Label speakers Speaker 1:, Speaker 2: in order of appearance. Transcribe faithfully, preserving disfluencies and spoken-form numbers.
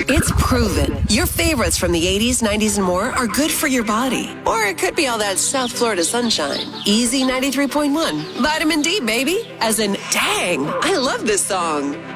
Speaker 1: It's proven. Your favorites from the eighties, nineties, and more are good for your body. Or it could be all that South Florida sunshine. Easy ninety-three point one. Vitamin D, baby. As in, dang, I love this song.